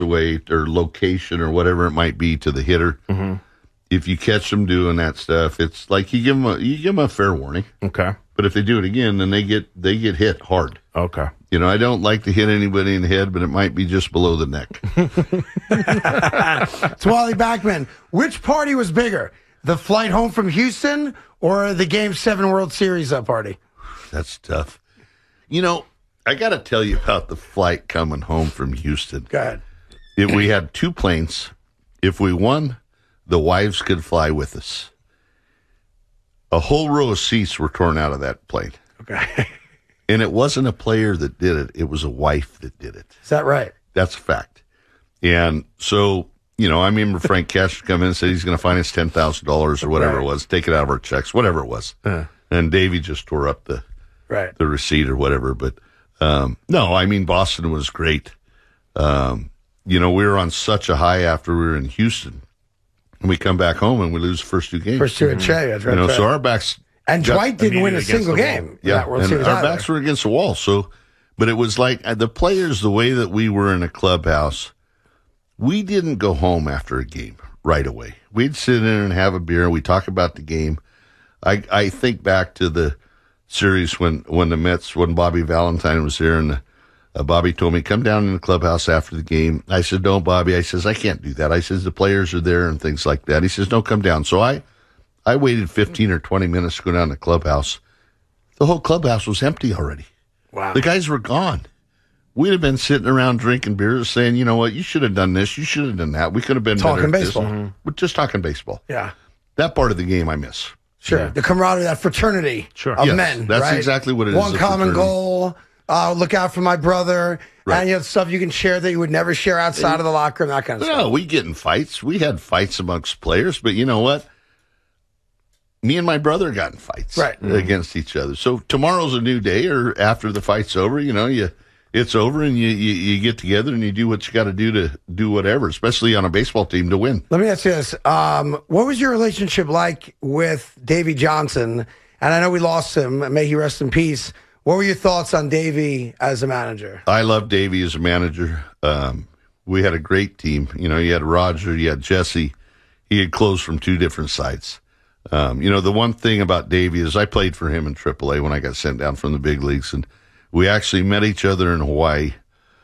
away or location or whatever it might be to the hitter. Mm-hmm. If you catch them doing that stuff, it's like you give them a fair warning. Okay. But if they do it again, then they get hit hard. Okay. You know, I don't like to hit anybody in the head, but it might be just below the neck. It's Wally Backman. Which party was bigger, the flight home from Houston or the Game 7 World Series party? That's tough. You know, I got to tell you about the flight coming home from Houston. Go ahead. We had 2 planes. If we won, the wives could fly with us. A whole row of seats were torn out of that plane. Okay. And it wasn't a player that did it. It was a wife that did it. Is that right? That's a fact. And so, you know, I remember Frank Cash come in and said he's going to fine us $10,000 or whatever it was, take it out of our checks, whatever it was. And Davey just tore up the receipt or whatever. But no, I mean, Boston was great. You know, we were on such a high after we were in Houston. And we come back home and we lose the first 2 games. First 2 at Shea. That's right. You know, so our backs. And Dwight didn't win a single game. Yeah, and our backs were against the wall. So, but it was like the players, the way that we were in a clubhouse, we didn't go home after a game right away. We'd sit in and have a beer and we talk about the game. I think back to the series when the Mets, when Bobby Valentine was there, and Bobby told me, come down in the clubhouse after the game. I said, no, Bobby. I says, I can't do that. I says, the players are there and things like that. He says, no, come down. So I waited 15 or 20 minutes to go down to the clubhouse. The whole clubhouse was empty already. Wow. The guys were gone. We'd have been sitting around drinking beers saying, you know what, you should have done this, you should have done that. We could have been talking better baseball. We're just talking baseball. Yeah. That part of the game I miss. Sure. Yeah. The camaraderie, that fraternity of men. That's right? exactly what it is. One common goal. Look out for my brother. Right. And you have stuff you can share that you would never share outside of the locker room, that kind of stuff. No, we get in fights. We had fights amongst players, but you know what? Me and my brother got in fights against each other. So tomorrow's a new day, or after the fight's over, you know, it's over and you get together and you do what you got to do whatever, especially on a baseball team to win. Let me ask you this. What was your relationship like with Davey Johnson? And I know we lost him. May he rest in peace. What were your thoughts on Davey as a manager? I love Davey as a manager. We had a great team. You know, you had Roger, you had Jesse. He had closed from 2 different sides. You know, the one thing about Davey is I played for him in AAA when I got sent down from the big leagues, and we actually met each other in Hawaii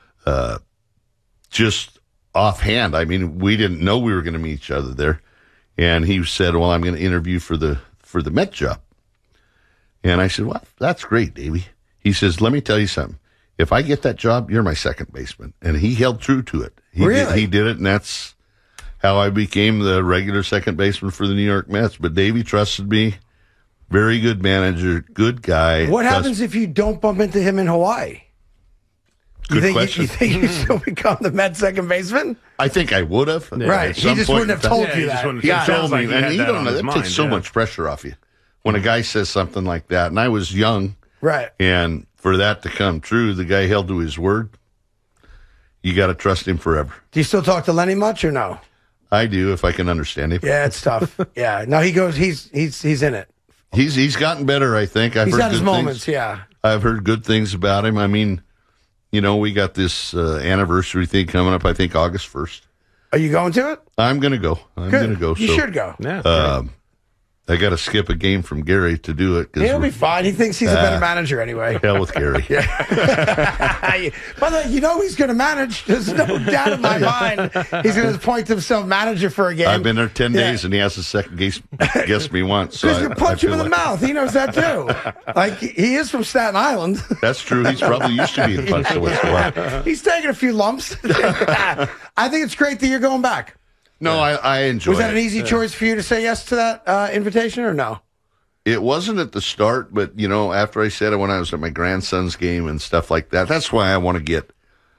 just offhand. I mean, we didn't know we were going to meet each other there. And he said, well, I'm going to interview for the Met job. And I said, well, that's great, Davey. He says, let me tell you something. If I get that job, you're my second baseman. And he held true to it. He did it, and that's how I became the regular second baseman for the New York Mets. But Davey trusted me. Very good manager, good guy. What happens if you don't bump into him in Hawaii? Good question. You think you still become the Mets second baseman? I think I would have. Yeah. Right. He just wouldn't have told you that. He told me. And you don't know. That takes so much pressure off you when a guy says something like that. And I was young. Right. And for that to come true, the guy held to his word. You got to trust him forever. Do you still talk to Lenny much or no? I do, if I can understand him. Yeah, it's tough. Yeah. No, he goes, he's in it. He's gotten better, I think. He's got his moments, yeah. I've heard good things about him. I mean, you know, we got this anniversary thing coming up, I think August 1st. Are you going to it? I'm going to go. I'm going to go. You should go. Yeah. I got to skip a game from Gary to do it. He'll be fine. He thinks he's a better manager anyway. Hell with Gary. By the way, you know he's going to manage. There's no doubt in my mind. He's going to appoint himself manager for a game. I've been there 10 days, and he has to second guess me once. Because you punch him in the mouth. He knows that, too. Like, he is from Staten Island. That's true. He's probably used to being punched once in a while. He's taking a few lumps. I think it's great that you're going back. No, I enjoy it. Was that an easy choice for you to say yes to that invitation or no? It wasn't at the start, but, you know, after I said it when I was at my grandson's game and stuff like that, that's why I want to get,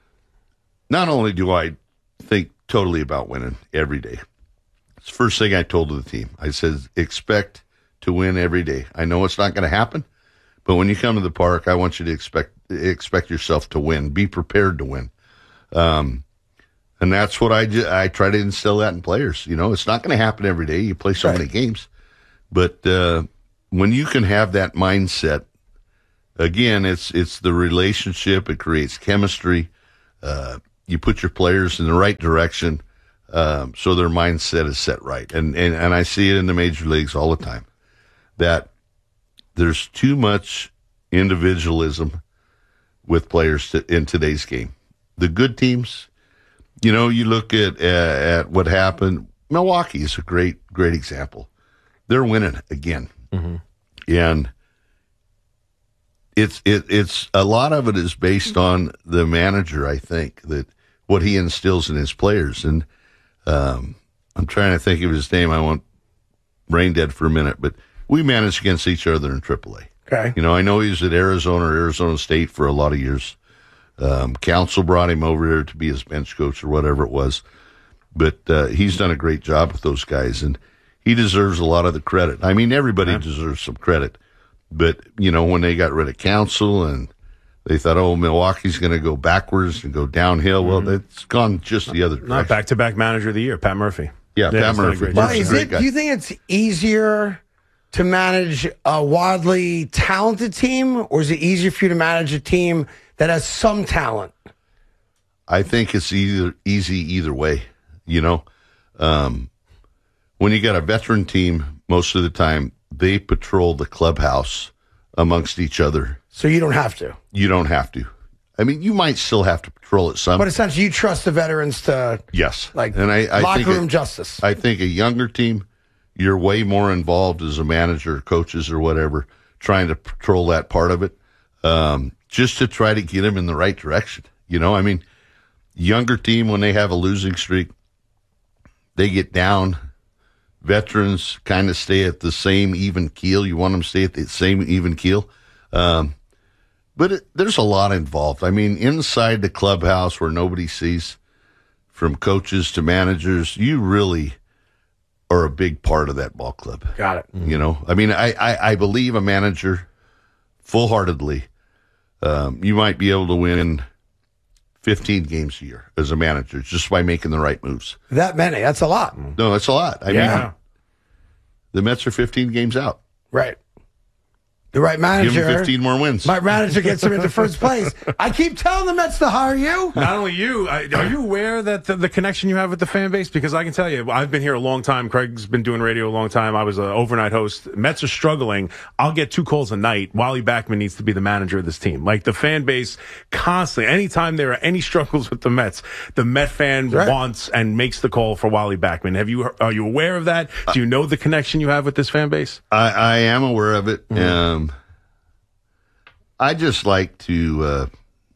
not only do I think totally about winning every day. It's the first thing I told the team. I said, expect to win every day. I know it's not going to happen, but when you come to the park, I want you to expect yourself to win. Be prepared to win. And that's what I try to instill that in players. You know, it's not going to happen every day. You play so many games. But when you can have that mindset, again, it's the relationship. It creates chemistry. you put your players in the right direction, so their mindset is set right. And I see it in the major leagues all the time, that there's too much individualism with players in today's game. The good teams, you look at what happened. Milwaukee is a great example. They're winning again. Mm-hmm. And it's a lot of it is based on the manager, I think, that what he instills in his players. And I'm trying to think of his name. I won't brain dead for a minute, but we managed against each other in AAA. Okay. I know he was at Arizona State for a lot of years. Council brought him over there to be his bench coach or whatever it was. But he's done a great job with those guys, and he deserves a lot of the credit. I mean, everybody deserves some credit. But, when they got rid of Council and they thought, Milwaukee's going to go backwards and go downhill, well, it's gone just the other direction. Not back-to-back manager of the year, Pat Murphy. Yeah, Pat Murphy. Well, do you think it's easier to manage a wildly talented team, or is it easier for you to manage a team that has some talent? I think it's easy either way. When you got a veteran team, most of the time they patrol the clubhouse amongst each other. So you don't have to. You don't have to. I mean, you might still have to patrol it some. But essentially, you trust the veterans to locker room justice. I think a younger team, you're way more involved as a manager, coaches, or whatever, trying to patrol that part of it, just to try to get them in the right direction. I mean, younger team, when they have a losing streak, they get down. Veterans kind of stay at the same even keel. You want them to stay at the same even keel. But there's a lot involved. I mean, inside the clubhouse where nobody sees, from coaches to managers, you really are a big part of that ball club. Got it. I mean, I believe a manager full-heartedly, you might be able to win 15 games a year as a manager just by making the right moves. That many? That's a lot. No, that's a lot. I mean, the Mets are 15 games out. Right. The right manager. Give them 15 more wins. My manager gets them into first place. I keep telling the Mets to hire you. Not only you, are you aware that the connection you have with the fan base? Because I can tell you, I've been here a long time. Craig's been doing radio a long time. I was an overnight host. Mets are struggling. I'll get 2 calls a night. Wally Backman needs to be the manager of this team. Like, the fan base constantly, anytime there are any struggles with the Mets, the Met fan wants and makes the call for Wally Backman. Are you aware of that? Do you know the connection you have with this fan base? I am aware of it. Mm-hmm. I just like to,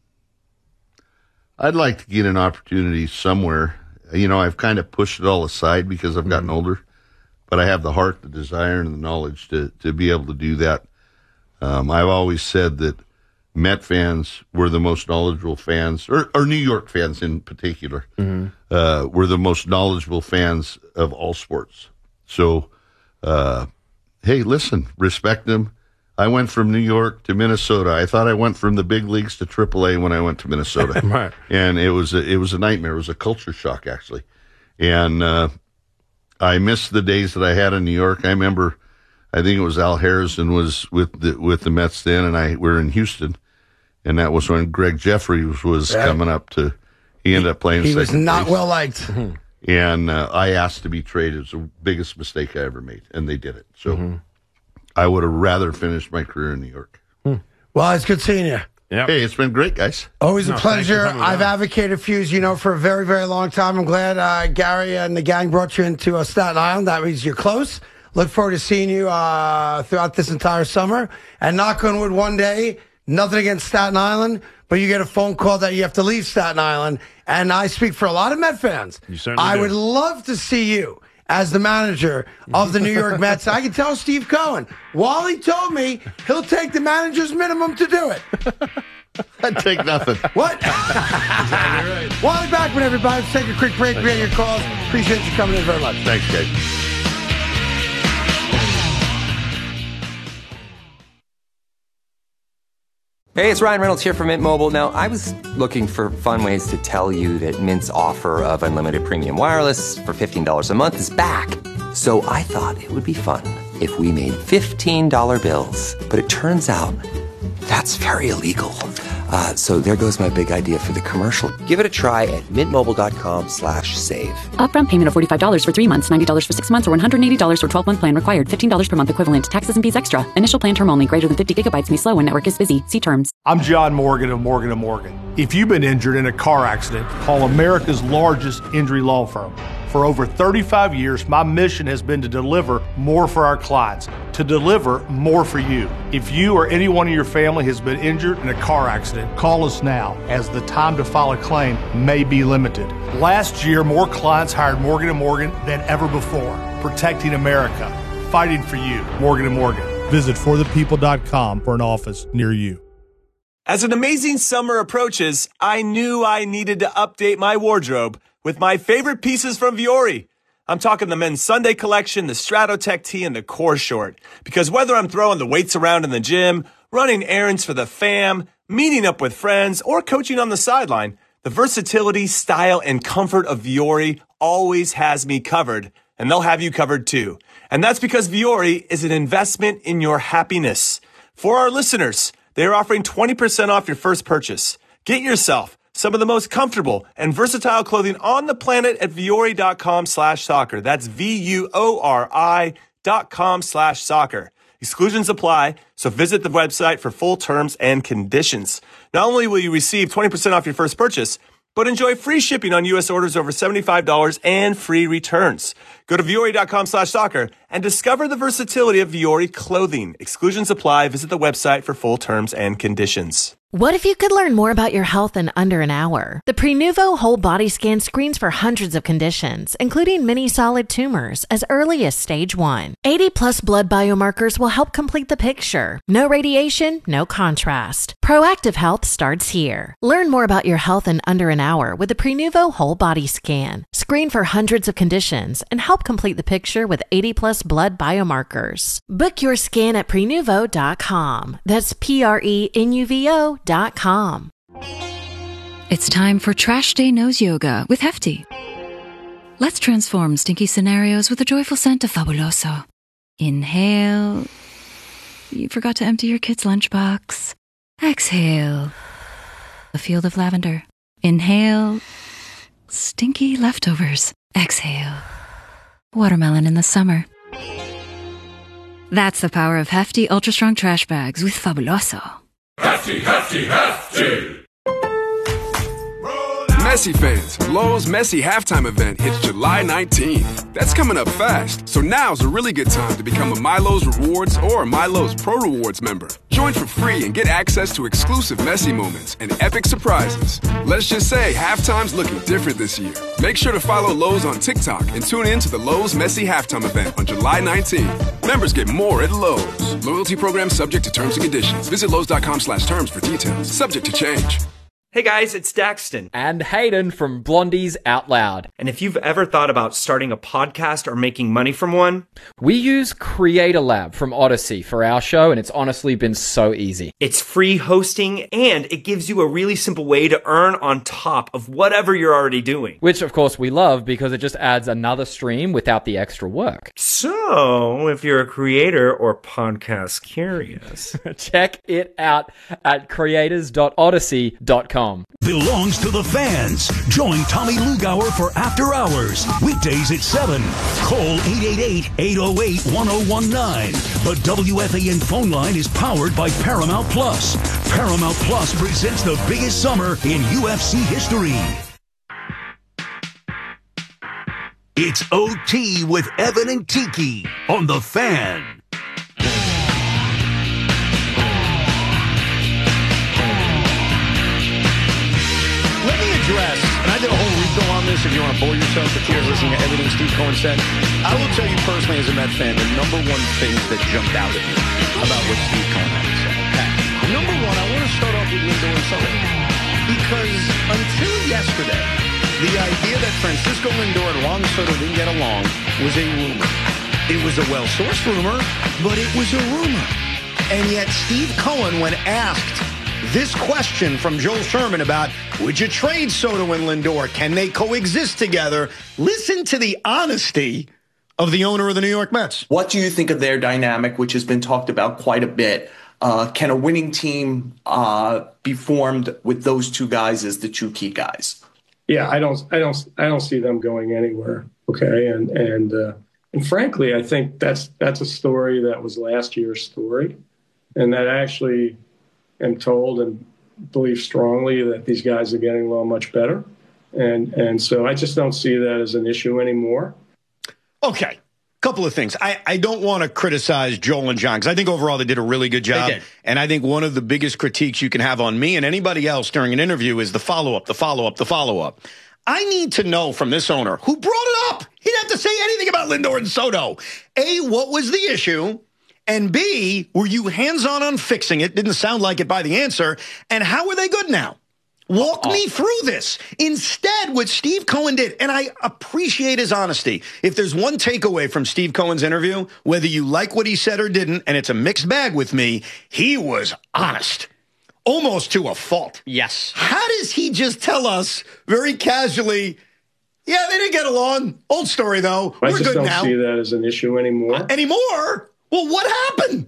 I'd like to get an opportunity somewhere. I've kind of pushed it all aside because I've gotten older, but I have the heart, the desire, and the knowledge to be able to do that. I've always said that Met fans were the most knowledgeable fans, or New York fans in particular, were the most knowledgeable fans of all sports. So, hey, listen, respect them. I went from New York to Minnesota. I thought I went from the big leagues to AAA when I went to Minnesota. Right. And it was a nightmare. It was a culture shock, actually. And I missed the days that I had in New York. I remember, I think it was Al Harrison was with the Mets then, and we were in Houston. And that was when Greg Jeffries was coming up to, he ended up playing He second was not base. well liked. And I asked to be traded. It was the biggest mistake I ever made, and they did it. So I would have rather finished my career in New York. Well, it's good seeing you. Yep. Hey, it's been great, guys. Always a pleasure. Thanks for coming I've down. advocated for you, as you know, for a very, very long time. I'm glad Gary and the gang brought you into Staten Island. That means you're close. Look forward to seeing you throughout this entire summer. And knock on wood, one day, nothing against Staten Island, but you get a phone call that you have to leave Staten Island. And I speak for a lot of Met fans. You certainly I do. would love to see you as the manager of the New York Mets. I can tell Steve Cohen, Wally told me he'll take the manager's minimum to do it. I'd take nothing. What? Wally Backman, everybody. Let's take a quick break. We get your calls. Appreciate you coming in very much. Thanks, guys. Hey, it's Ryan Reynolds here from Mint Mobile. Now, I was looking for fun ways to tell you that Mint's offer of unlimited premium wireless for $15 a month is back. So I thought it would be fun if we made $15 bills. But it turns out that's very illegal. So there goes my big idea for the commercial. Give it a try at mintmobile.com/save. Upfront payment of $45 for 3 months, $90 for 6 months, or $180 for 12-month plan required. $15 per month equivalent. Taxes and fees extra. Initial plan term only. Greater than 50 gigabytes may slow when network is busy. See terms. I'm John Morgan of Morgan & Morgan. If you've been injured in a car accident, call America's largest injury law firm. For over 35 years, my mission has been to deliver more for our clients, to deliver more for you. If you or anyone in your family has been injured in a car accident, call us now, as the time to file a claim may be limited. Last year, more clients hired Morgan & Morgan than ever before, protecting America, fighting for you. Morgan & Morgan. Visit forthepeople.com for an office near you. As an amazing summer approaches, I knew I needed to update my wardrobe with my favorite pieces from Vuori. I'm talking the men's Sunday collection, the Stratotech tee, and the core short. Because whether I'm throwing the weights around in the gym, running errands for the fam, meeting up with friends, or coaching on the sideline, the versatility, style, and comfort of Vuori always has me covered. And they'll have you covered too. And that's because Vuori is an investment in your happiness. For our listeners, they are offering 20% off your first purchase. Get yourself some of the most comfortable and versatile clothing on the planet at Vuori.com/soccer. That's VUORI.com/soccer. Exclusions apply, so visit the website for full terms and conditions. Not only will you receive 20% off your first purchase, but enjoy free shipping on U.S. orders over $75 and free returns. Go to Vuori.com/soccer and discover the versatility of Vuori clothing. Exclusions apply. Visit the website for full terms and conditions. What if you could learn more about your health in under an hour? The Prenuvo Whole Body Scan screens for hundreds of conditions, including many solid tumors, as early as stage 1. 80-plus blood biomarkers will help complete the picture. No radiation, no contrast. Proactive health starts here. Learn more about your health in under an hour with the Prenuvo Whole Body Scan. Screen for hundreds of conditions and help complete the picture with 80-plus blood biomarkers. Book your scan at Prenuvo.com. That's Prenuvo.com. It's time for Trash Day Nose Yoga with Hefty. Let's transform stinky scenarios with a joyful scent of Fabuloso. Inhale. You forgot to empty your kid's lunchbox. Exhale. A field of lavender. Inhale. Stinky leftovers. Exhale. Watermelon in the summer. That's the power of Hefty Ultra Strong Trash Bags with Fabuloso. Hefty, hefty, hefty! Messi fans, Lowe's Messi halftime event hits July 19th. That's coming up fast, so now's a really good time to become a MyLowe's Rewards or MyLowe's Pro Rewards member. Join for free and get access to exclusive Messi moments and epic surprises. Let's just say halftime's looking different this year. Make sure to follow Lowe's on TikTok and tune in to the Lowe's Messi halftime event on July 19th. Members get more at Lowe's. Loyalty program subject to terms and conditions. Visit Lowe's.com/terms for details. Subject to change. Hey guys, it's Daxton. And Hayden from Blondies Out Loud. And if you've ever thought about starting a podcast or making money from one, we use Creator Lab from Odyssey for our show, and it's honestly been so easy. It's free hosting, and it gives you a really simple way to earn on top of whatever you're already doing. Which, of course, we love because it just adds another stream without the extra work. So, if you're a creator or podcast curious, check it out at creators.odyssey.com. Belongs to the fans. Join Tommy Lugauer for After Hours. Weekdays at 7. Call 888-808-1019. The WFAN phone line is powered by Paramount Plus. Paramount Plus presents the biggest summer in UFC history. It's OT with Evan and Tiki on The Fan. Address, and I did a whole refill on this if you want to bore yourself to tears listening to everything Steve Cohen said. I will tell you personally as a Met fan, the number one thing that jumped out at me about what Steve Cohen had to say. Okay. Number one, I want to start off with Lindor and Sullivan. Because until yesterday, the idea that Francisco Lindor and Juan Soto didn't get along was a rumor. It was a well-sourced rumor, but it was a rumor. And yet Steve Cohen, when asked this question from Joel Sherman about, would you trade Soto and Lindor? Can they coexist together? Listen to the honesty of the owner of the New York Mets. What do you think of their dynamic, which has been talked about quite a bit? Can a winning team be formed with those two guys as the two key guys? Yeah, I don't see them going anywhere. Okay, and frankly, I think that's a story that was last year's story, and that I actually am told and believe strongly that these guys are getting along much better, and so I just don't see that as an issue anymore. Okay. Couple of things. I don't want to criticize Joel and John because I think overall they did a really good job. And I think one of the biggest critiques you can have on me and anybody else during an interview is the follow-up, the follow-up, the follow-up. I need to know from this owner who brought it up. He didn't have to say anything about Lindor and Soto. A, what was the issue? And B, were you hands-on on fixing it? Didn't sound like it by the answer. And how are they good now? Walk me through this. Instead, what Steve Cohen did, and I appreciate his honesty. If there's one takeaway from Steve Cohen's interview, whether you like what he said or didn't, and it's a mixed bag with me, he was honest. Almost to a fault. Yes. How does he just tell us very casually, yeah, they didn't get along. Old story, though. I We're just good don't now. see that as an issue anymore. Anymore? Well, what happened?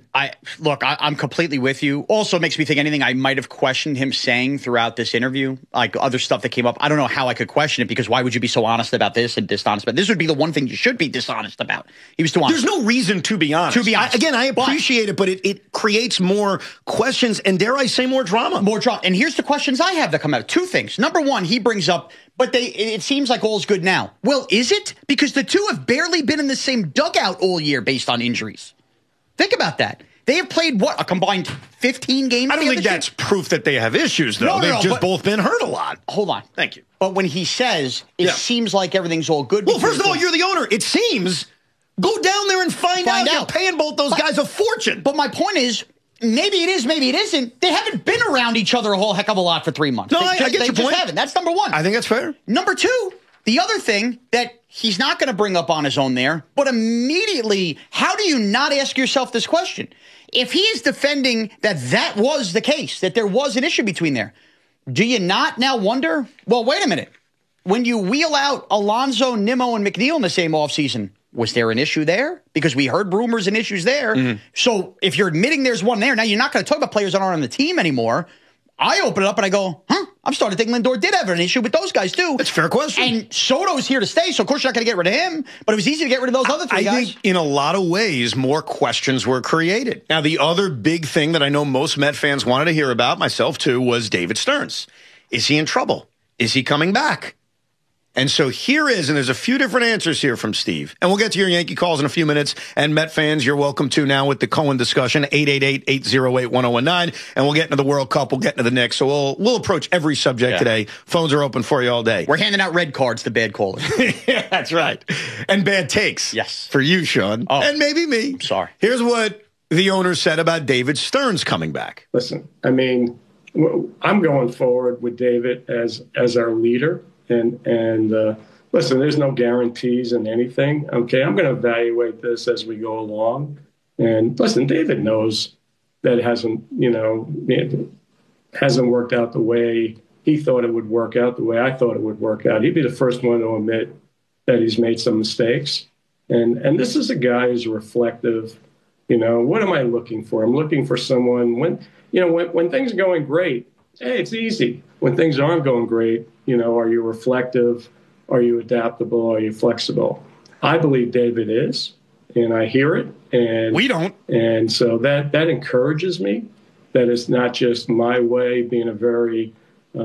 I'm completely with you. Also makes me think anything I might have questioned him saying throughout this interview, like other stuff that came up. I don't know how I could question it because why would you be so honest about this and dishonest about this? Would be the one thing you should be dishonest about. He was too honest. There's no reason to be honest. I appreciate it, but it creates more questions and, dare I say, more drama. More drama. And here's the questions I have that come out. Two things. Number one, he brings up, but it seems like all's good now. Well, is it? Because the two have barely been in the same dugout all year based on injuries. Think about that. They have played, what, a combined 15 games? I don't think that's proof that they have issues, though. They've just both been hurt a lot. Hold on. Thank you. But when he says it seems like everything's all good. Well, first of all, you're the owner. It seems. Go down there and find out. You're paying both those guys a fortune. But my point is, maybe it is, maybe it isn't. They haven't been around each other a whole heck of a lot for 3 months. No, I get your point. They just haven't. That's number one. I think that's fair. Number two, the other thing that he's not going to bring up on his own there, but immediately, how do you not ask yourself this question? If he is defending that was the case, that there was an issue between there, do you not now wonder, well, wait a minute. When you wheel out Alonso, Nimmo, and McNeil in the same offseason, was there an issue there? Because we heard rumors and issues there. Mm-hmm. So if you're admitting there's one there, now you're not going to talk about players that aren't on the team anymore. I open it up and I go, I'm starting to think Lindor did have an issue with those guys, too. That's a fair question. And Soto's here to stay, so of course you're not going to get rid of him, but it was easy to get rid of those other three guys. I think in a lot of ways, more questions were created. Now, the other big thing that I know most Met fans wanted to hear about, myself too, was David Stearns. Is he in trouble? Is he coming back? And so here is, and there's a few different answers here from Steve. And we'll get to your Yankee calls in a few minutes. And Met fans, you're welcome to now with the Cohen discussion, 888-808-1019. And we'll get into the World Cup. We'll get into the Knicks. So we'll approach every subject today. Phones are open for you all day. We're handing out red cards to bad callers. Yeah, that's right. And bad takes. Yes. For you, Sean. Oh. And maybe me. I'm sorry. Here's what the owner said about David Stearns coming back. Listen, I mean, I'm going forward with David as our leader. And listen, there's no guarantees in anything. Okay, I'm going to evaluate this as we go along. And listen, David knows that it hasn't worked out the way he thought it would work out, the way I thought it would work out. He'd be the first one to admit that he's made some mistakes. And this is a guy who's reflective. What am I looking for? I'm looking for someone when things are going great. Hey, it's easy. When things aren't going great, are you reflective? Are you adaptable? Are you flexible? I believe David is, and I hear it. And we don't. And so that encourages me. That it's not just my way being a very,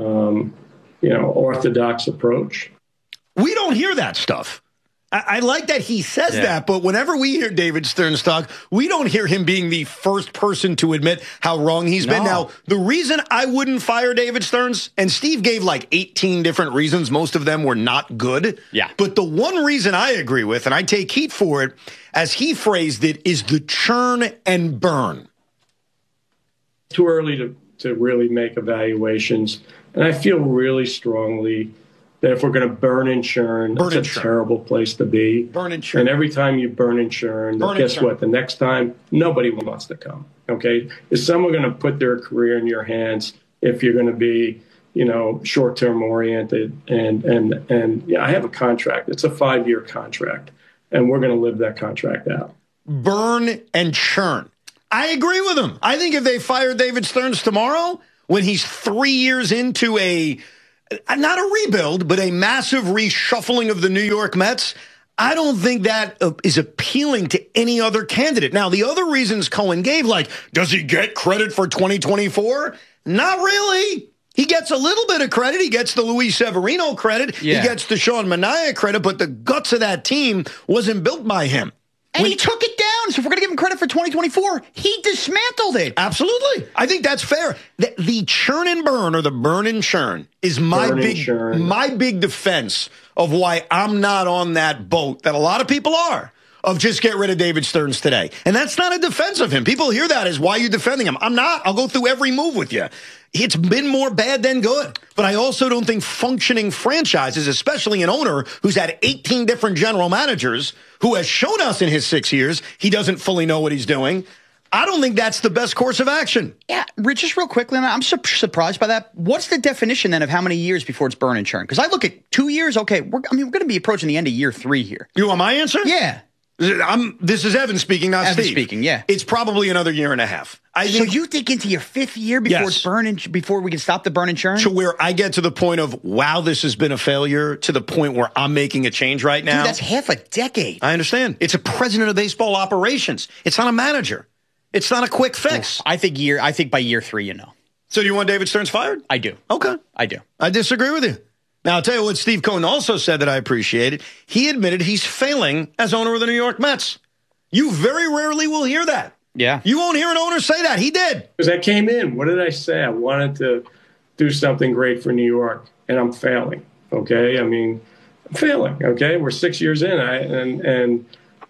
orthodox approach. We don't hear that stuff. I like that he says that, but whenever we hear David Stearns talk, we don't hear him being the first person to admit how wrong he's been. Now, the reason I wouldn't fire David Stearns, and Steve gave like 18 different reasons, most of them were not good. Yeah. But the one reason I agree with, and I take heat for it, as he phrased it, is the churn and burn. Too early to really make evaluations. And I feel really strongly that if we're going to burn and churn, it's a terrible place to be. Burn and churn. And every time you burn and churn, guess what? The next time, nobody wants to come. Okay? Is someone going to put their career in your hands if you're going to be, short-term oriented? And I have a contract. It's a 5-year contract, and we're going to live that contract out. Burn and churn. I agree with him. I think if they fire David Stearns tomorrow, when he's 3 years into not a rebuild, but a massive reshuffling of the New York Mets, I don't think that is appealing to any other candidate. Now, the other reasons Cohen gave, like, does he get credit for 2024? Not really. He gets a little bit of credit. He gets the Luis Severino credit. Yeah. He gets the Sean Manaea credit, but the guts of that team wasn't built by him. And he took it down. So if we're going to give him credit for 2024, he dismantled it. Absolutely. I think that's fair. The churn and burn, or the burn and churn, is my big defense of why I'm not on that boat that a lot of people are, of just get rid of David Stearns today. And that's not a defense of him. People hear that as, why are you defending him? I'm not. I'll go through every move with you. It's been more bad than good. But I also don't think functioning franchises, especially an owner who's had 18 different general managers, who has shown us in his 6 years he doesn't fully know what he's doing, I don't think that's the best course of action. Yeah, Rich, just real quickly, I'm surprised by that. What's the definition then of how many years before it's burn and churn? Because I look at 2 years. Okay, we're going to be approaching the end of year 3 here. You want my answer? Yeah. This is Evan speaking, not Evan Steve. speaking, yeah. It's probably another year and a half. So you think into your 5th year before it's burn and before we can stop the burn and churn? To where I get to the point of, wow, this has been a failure, to the point where I'm making a change right now. Dude, that's half a decade. I understand. It's a president of baseball operations. It's not a manager. It's not a quick fix. I think by year 3, you know. So do you want David Stearns fired? I do. Okay. I do. I disagree with you. Now, I'll tell you what Steve Cohen also said that I appreciated. He admitted he's failing as owner of the New York Mets. You very rarely will hear that. Yeah. You won't hear an owner say that. He did. Because I came in, what did I say? I wanted to do something great for New York, and I'm failing, okay? I mean, I'm failing, okay? We're 6 years in, and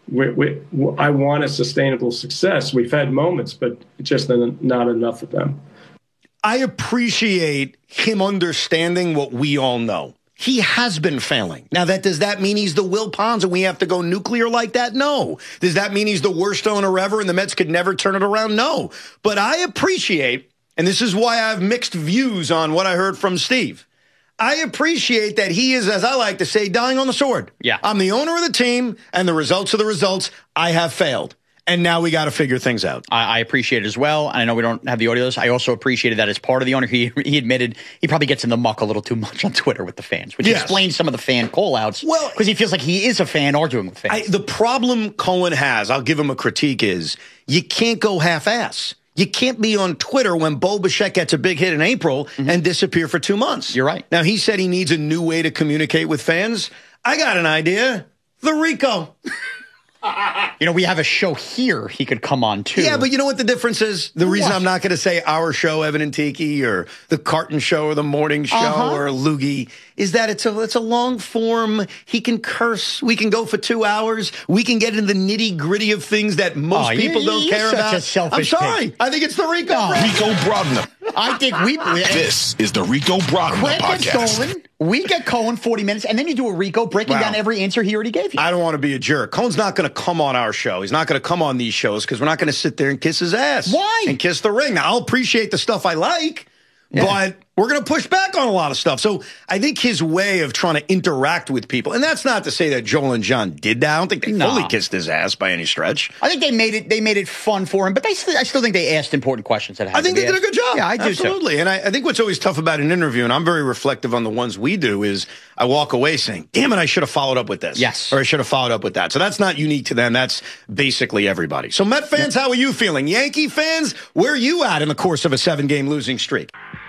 I want a sustainable success. We've had moments, but just not enough of them. I appreciate him understanding what we all know. He has been failing. Now, does that mean he's the Will Ponds and we have to go nuclear like that? No. Does that mean he's the worst owner ever and the Mets could never turn it around? No. But I appreciate, and this is why I have mixed views on what I heard from Steve, I appreciate that he is, as I like to say, dying on the sword. Yeah. I'm the owner of the team, and the results are the results. I have failed. And now we got to figure things out. I appreciate it as well. And I know we don't have the audio list. I also appreciated that as part of the owner, he admitted he probably gets in the muck a little too much on Twitter with the fans, which explains some of the fan call-outs. Well, because he feels like he is a fan arguing with fans. The problem Cohen has, I'll give him a critique, is you can't go half-ass. You can't be on Twitter when Bo Bichette gets a big hit in April and disappear for 2 months. You're right. Now, he said he needs a new way to communicate with fans. I got an idea. The Rico. You know, we have a show here he could come on, too. Yeah, but you know what the difference is? The reason I'm not going to say our show, Evan and Tiki, or the Carton Show, or the Morning Show, or Loogie, is that it's a long form. He can curse. We can go for 2 hours. We can get into the nitty gritty of things that most people don't care about. A selfish I'm sorry. I think it's the Rico. Rico Brogna. I think This is the Rico Brogna podcast. Stolen. We get Cohen 40 minutes, and then you do a Rico breaking down every answer he already gave you. I don't want to be a jerk. Cohen's not going to come on our show. He's not going to come on these shows because we're not going to sit there and kiss his ass. Why? And kiss the ring. Now, I'll appreciate the stuff I like, but we're going to push back on a lot of stuff. So I think his way of trying to interact with people, and that's not to say that Joel and John did that. I don't think they fully kissed his ass by any stretch. I think they made it fun for him, but I still think they asked important questions. I think they did a good job. Yeah, I do absolutely. too. And I think what's always tough about an interview, and I'm very reflective on the ones we do, is I walk away saying, damn it, I should have followed up with this. Yes. Or I should have followed up with that. So that's not unique to them. That's basically everybody. So Met fans, how are you feeling? Yankee fans, where are you at in the course of a 7-game losing streak?